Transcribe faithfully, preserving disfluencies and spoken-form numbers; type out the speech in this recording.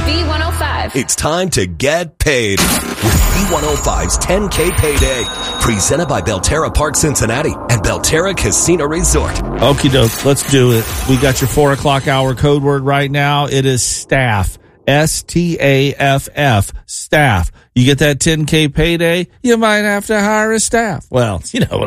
B one oh five. It's time to get paid with B one oh five's ten K Payday. Presented by Belterra Park Cincinnati and Belterra Casino Resort. Okie doke, let's do it. We got your four o'clock hour code word right now. It is staff. S T A F F. Staff. You get that ten K payday, you might have to hire a staff. Well, you know what